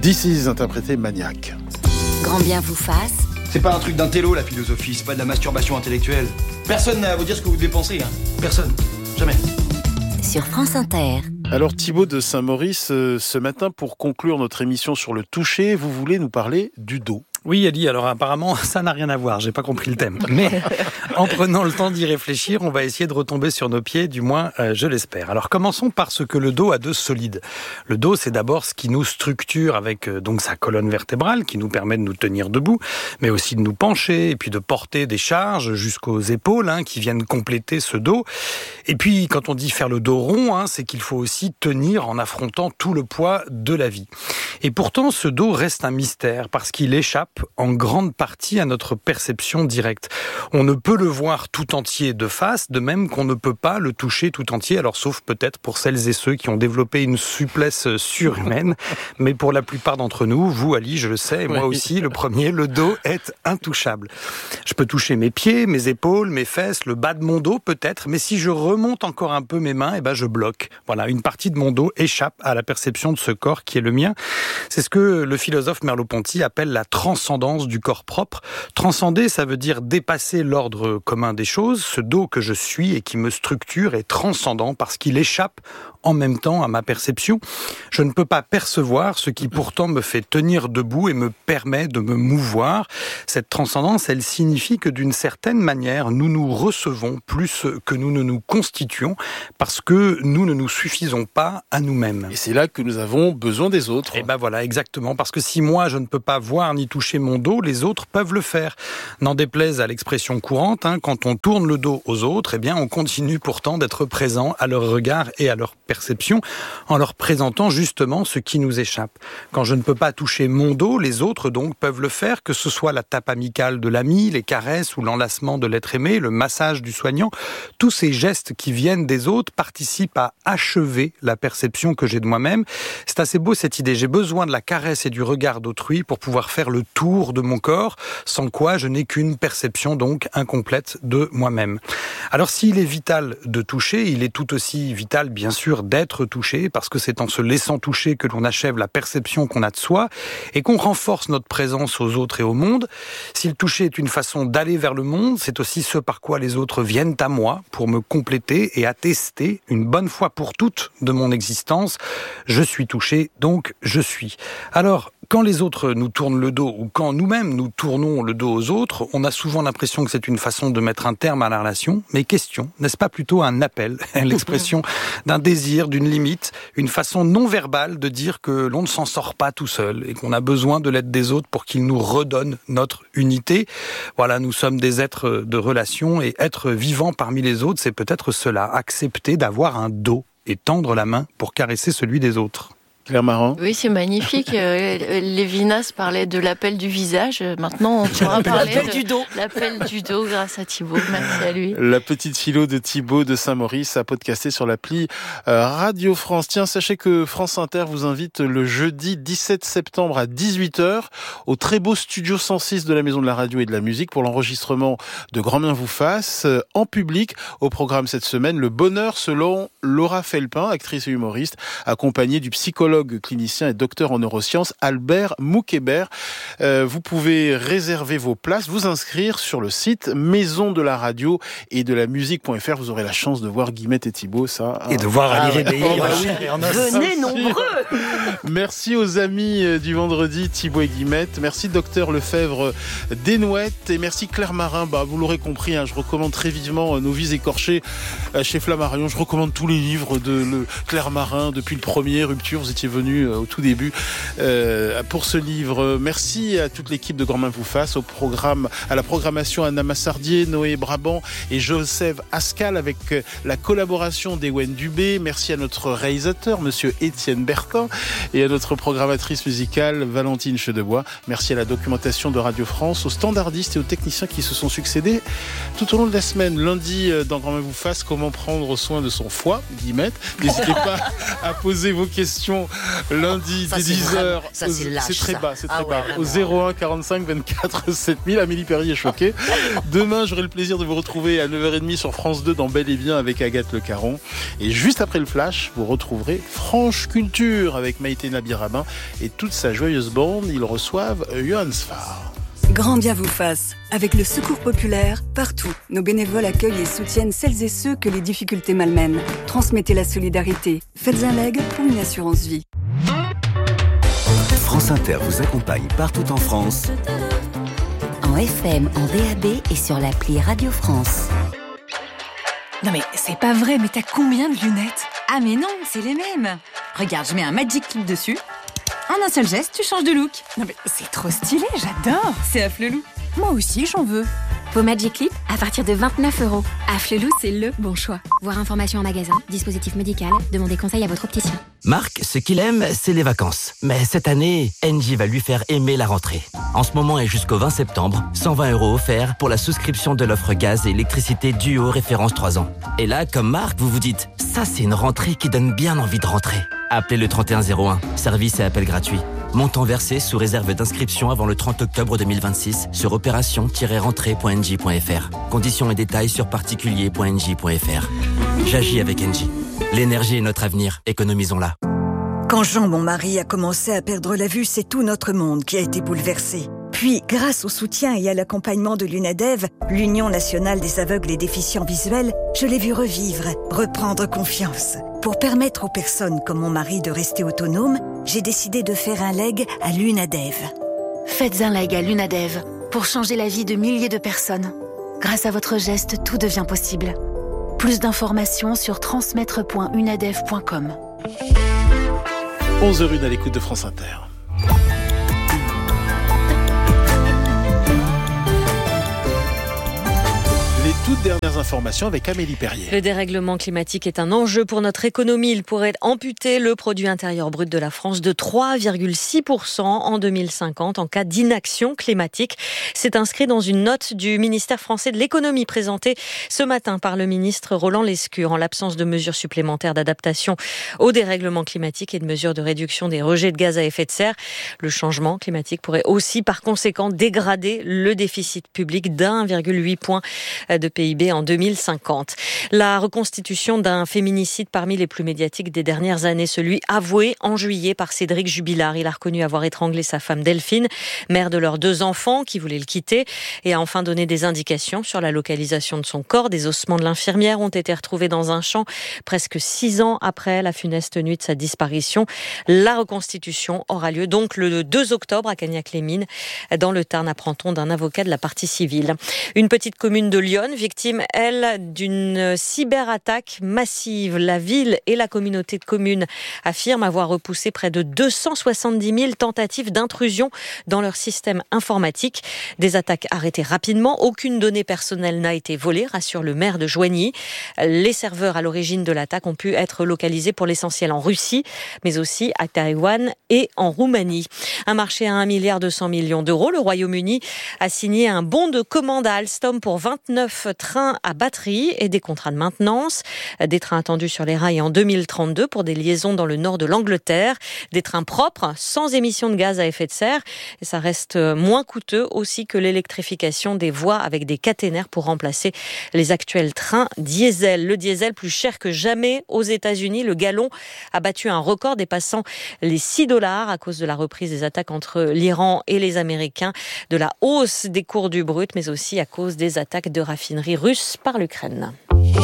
This Is, interprété Maniac. Grand bien vous fasse. C'est pas un truc d'intello, la philosophie, c'est pas de la masturbation intellectuelle. Personne n'a à vous dire ce que vous devez penser, hein. Personne. Jamais. Sur France Inter. Alors Thibaut de Saint-Maurice, ce matin, pour conclure notre émission sur le toucher, vous voulez nous parler du dos. Oui, Elie, alors apparemment, ça n'a rien à voir, j'ai pas compris le thème. Mais en prenant le temps d'y réfléchir, on va essayer de retomber sur nos pieds, du moins je l'espère. Alors commençons par ce que le dos a de solide. Le dos, c'est d'abord ce qui nous structure avec donc sa colonne vertébrale, qui nous permet de nous tenir debout, mais aussi de nous pencher, et puis de porter des charges jusqu'aux épaules, qui viennent compléter ce dos. Et puis, quand on dit faire le dos rond, c'est qu'il faut aussi tenir en affrontant tout le poids de la vie. Et pourtant, ce dos reste un mystère, parce qu'il échappe en grande partie à notre perception directe. On ne peut le voir tout entier de face, de même qu'on ne peut pas le toucher tout entier, alors sauf peut-être pour celles et ceux qui ont développé une souplesse surhumaine, mais pour la plupart d'entre nous, vous Ali, je le sais, et moi aussi, le premier, le dos est intouchable. Je peux toucher mes pieds, mes épaules, mes fesses, le bas de mon dos peut-être, mais si je remonte encore un peu mes mains, je bloque. Voilà, une partie de mon dos échappe à la perception de ce corps qui est le mien. C'est ce que le philosophe Merleau-Ponty appelle la transcendance du corps propre. Transcender, ça veut dire dépasser l'ordre commun des choses. Ce dos que je suis et qui me structure est transcendant parce qu'il échappe en même temps à ma perception. Je ne peux pas percevoir ce qui pourtant me fait tenir debout et me permet de me mouvoir. Cette transcendance, elle signifie que d'une certaine manière, nous nous recevons plus que nous ne nous constituons parce que nous ne nous suffisons pas à nous-mêmes. Et c'est là que nous avons besoin des autres. Et voilà, exactement. Parce que si moi, je ne peux pas voir ni toucher mon dos, les autres peuvent le faire. N'en déplaise à l'expression courante, quand on tourne le dos aux autres, on continue pourtant d'être présent à leur regard et à leur perception en leur présentant justement ce qui nous échappe. Quand je ne peux pas toucher mon dos, les autres donc peuvent le faire, que ce soit la tape amicale de l'ami, les caresses ou l'enlacement de l'être aimé, le massage du soignant. Tous ces gestes qui viennent des autres participent à achever la perception que j'ai de moi-même. C'est assez beau cette idée. J'ai besoin de la caresse et du regard d'autrui pour pouvoir faire le tour de mon corps, sans quoi je n'ai qu'une perception donc incomplète de moi-même. Alors s'il est vital de toucher, il est tout aussi vital bien sûr d'être touché, parce que c'est en se laissant toucher que l'on achève la perception qu'on a de soi et qu'on renforce notre présence aux autres et au monde. Si le toucher est une façon d'aller vers le monde, c'est aussi ce par quoi les autres viennent à moi pour me compléter et attester une bonne fois pour toutes de mon existence. Je suis touché, donc je suis. Alors, quand les autres nous tournent le dos ou quand nous-mêmes nous tournons le dos aux autres, on a souvent l'impression que c'est une façon de mettre un terme à la relation. Mais question, n'est-ce pas plutôt un appel, l'expression d'un désir, d'une limite, une façon non verbale de dire que l'on ne s'en sort pas tout seul et qu'on a besoin de l'aide des autres pour qu'ils nous redonnent notre unité. Voilà, nous sommes des êtres de relation et être vivant parmi les autres, c'est peut-être cela, accepter d'avoir un dos et tendre la main pour caresser celui des autres. Claire Marin. Oui, c'est magnifique. Lévinas parlait de l'appel du visage. Maintenant, on pourra parler de l'appel du dos grâce à Thibaut. Merci à lui. La petite philo de Thibaut de Saint-Maurice à podcaster sur l'appli Radio France. Tiens, sachez que France Inter vous invite le jeudi 17 septembre à 18h au très beau studio 106 de la Maison de la Radio et de la Musique pour l'enregistrement de Grand bien vous fasse en public. Au programme cette semaine, le bonheur selon Laura Felpin, actrice et humoriste, accompagnée du psychologue clinicien et docteur en neurosciences Albert Moukébert. Vous pouvez réserver vos places, vous inscrire sur le site maison de la radio et de la musique.fr. Vous aurez la chance de voir Guillemette et Thibaut, ça. Et de voir Ali Réveillé. Venez nombreux. Merci aux amis du vendredi, Thibaut et Guillemette. Merci docteur Lefebvre Desnouettes et merci Claire Marin. Vous l'aurez compris, je recommande très vivement Nos vies écorchées chez Flammarion. Je recommande tous les livres de Claire Marin depuis le premier, Rupture. Vous étiez venu au tout début pour ce livre. Merci à toute l'équipe de Grand Main vous fasse, à la programmation Anna Massardier, Noé Brabant et Joseph Ascal avec la collaboration d'Ewen Dubé. Merci à notre réalisateur, monsieur Étienne Bertin, et à notre programmatrice musicale, Valentine Chedebois. Merci à la documentation de Radio France, aux standardistes et aux techniciens qui se sont succédés tout au long de la semaine. Lundi, dans Grand Main vous fasse, comment prendre soin de son foie, Guillemette. N'hésitez pas à poser vos questions lundi dès 10h. C'est très bas, au 01 45 24 7000. Amélie Perrier est choquée. Demain, j'aurai le plaisir de vous retrouver à 9h30 sur France 2 dans Bel et Bien avec Agathe Le Caron. Et juste après le flash, vous retrouverez Franche Culture avec Maïté Nabirabin et toute sa joyeuse bande. Ils reçoivent Johan Sfar. Grand bien vous fasse. Avec le Secours Populaire, partout, nos bénévoles accueillent et soutiennent celles et ceux que les difficultés malmènent. Transmettez la solidarité. Faites un leg ou une assurance vie. France Inter vous accompagne partout en France. En FM, en DAB et sur l'appli Radio France. Non mais c'est pas vrai, mais t'as combien de lunettes ? Ah mais non, c'est les mêmes. Regarde, je mets un Magic Clip dessus. En un seul geste, tu changes de look. Non mais c'est trop stylé, j'adore. C'est Afflelou. Moi aussi, j'en veux. Vos Magic Clip à partir de 29 €. Afflelou, c'est le bon choix. Voir information en magasin, dispositif médical, demandez conseil à votre opticien. Marc, ce qu'il aime, c'est les vacances. Mais cette année, Engie va lui faire aimer la rentrée. En ce moment et jusqu'au 20 septembre, 120 € offerts pour la souscription de l'offre gaz et électricité Duo référence 3 ans. Et là, comme Marc, vous vous dites, ça c'est une rentrée qui donne bien envie de rentrer. Appelez le 3101, service et appel gratuit. Montant versé sous réserve d'inscription avant le 30 octobre 2026 sur opération-rentrée.engie.fr. Conditions et détails sur particulier.engie.fr. J'agis avec Engie. L'énergie est notre avenir, économisons-la. Quand Jean, mon mari, a commencé à perdre la vue, c'est tout notre monde qui a été bouleversé. Puis, grâce au soutien et à l'accompagnement de l'UNADEV, l'Union nationale des aveugles et déficients visuels, je l'ai vu revivre, reprendre confiance. Pour permettre aux personnes comme mon mari de rester autonomes, j'ai décidé de faire un leg à l'UNADEV. Faites un leg à l'UNADEV pour changer la vie de milliers de personnes. Grâce à votre geste, tout devient possible. Plus d'informations sur transmettre.unadev.com. 11h01 à l'écoute de France Inter. Les toutes dernières informations avec Amélie Perrier. Le dérèglement climatique est un enjeu pour notre économie. Il pourrait amputer le produit intérieur brut de la France de 3,6% en 2050 en cas d'inaction climatique. C'est inscrit dans une note du ministère français de l'économie présentée ce matin par le ministre Roland Lescure. En l'absence de mesures supplémentaires d'adaptation au dérèglement climatique et de mesures de réduction des rejets de gaz à effet de serre, le changement climatique pourrait aussi par conséquent dégrader le déficit public d'1,8 point de PIB en 2050. La reconstitution d'un féminicide parmi les plus médiatiques des dernières années, celui avoué en juillet par Cédric Jubilard. Il a reconnu avoir étranglé sa femme Delphine, mère de leurs 2 enfants qui voulaient le quitter, et a enfin donné des indications sur la localisation de son corps. Des ossements de l'infirmière ont été retrouvés dans un champ presque 6 ans après la funeste nuit de sa disparition. La reconstitution aura lieu donc le 2 octobre à Cagnac-les-Mines. Dans le Tarn, apprend-on d'un avocat de la partie civile. Une petite commune de Lyon, victime, elle, d'une cyberattaque massive. La ville et la communauté de communes affirment avoir repoussé près de 270 000 tentatives d'intrusion dans leur système informatique. Des attaques arrêtées rapidement. Aucune donnée personnelle n'a été volée, rassure le maire de Joigny. Les serveurs à l'origine de l'attaque ont pu être localisés pour l'essentiel en Russie, mais aussi à Taïwan et en Roumanie. Un marché à 1,2 milliard d'euros. Le Royaume-Uni a signé un bon de commande à Alstom pour 29 trains à batterie et des contrats de maintenance. Des trains attendus sur les rails en 2032 pour des liaisons dans le nord de l'Angleterre. Des trains propres, sans émissions de gaz à effet de serre. Et ça reste moins coûteux aussi que l'électrification des voies avec des caténaires pour remplacer les actuels trains diesel. Le diesel plus cher que jamais aux États-Unis. Le gallon a battu un record dépassant les $6 à cause de la reprise des attaques entre l'Iran et les Américains, de la hausse des cours du brut, mais aussi à cause des attaques de raffineries russes par l'Ukraine.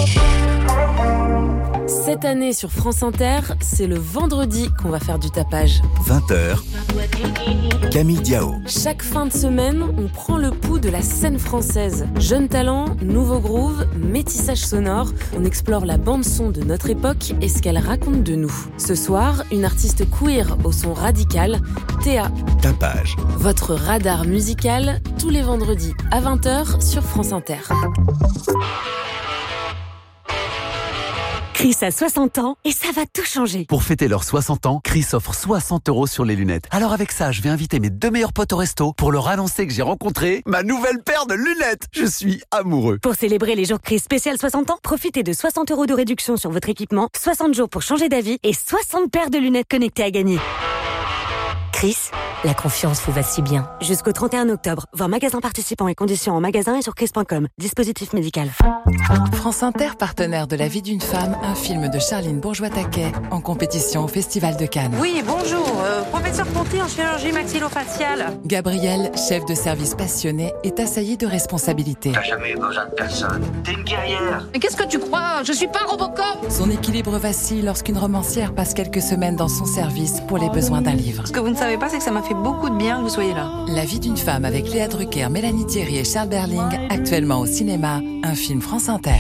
Cette année sur France Inter, c'est le vendredi qu'on va faire du tapage. 20h, Camille Diao. Chaque fin de semaine, on prend le pouls de la scène française. Jeunes talents, nouveaux grooves, métissage sonore. On explore la bande-son de notre époque et ce qu'elle raconte de nous. Ce soir, une artiste queer au son radical, Théa. Tapage. Votre radar musical, tous les vendredis à 20h sur France Inter. Chris a 60 ans et ça va tout changer. Pour fêter leurs 60 ans, Chris offre 60 € sur les lunettes. Alors avec ça, je vais inviter mes 2 meilleurs potes au resto pour leur annoncer que j'ai rencontré ma nouvelle paire de lunettes. Je suis amoureux. Pour célébrer les jours Chris spécial 60 ans, profitez de 60 € de réduction sur votre équipement, 60 jours pour changer d'avis et 60 paires de lunettes connectées à gagner. Chris, la confiance vous va si bien. Jusqu'au 31 octobre, voir magasin participants et conditions en magasin et sur chris.com. Dispositif médical. France Inter, partenaire de La vie d'une femme, un film de Charline Bourgeois-Taquet en compétition au Festival de Cannes. Oui, bonjour, professeur Ponty en chirurgie maxillofaciale. Gabrielle, chef de service passionné, est assaillie de responsabilités. T'as jamais eu besoin de personne. T'es une guerrière. Mais qu'est-ce que tu crois ? Je suis pas Robocop. Son équilibre vacille lorsqu'une romancière passe quelques semaines dans son service pour les besoins d'un livre. Ce que vous ne savez pas, c'est que ça m'a fait beaucoup de bien que vous soyez là. La vie d'une femme avec Léa Drucker, Mélanie Thierry et Charles Berling, actuellement au cinéma, un film France Inter.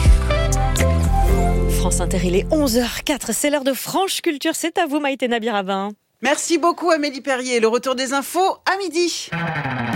France Inter, il est 11h04, c'est l'heure de Franche Culture, c'est à vous Maïté Nabir-Rabin. Merci beaucoup Amélie Perrier, le retour des infos à midi.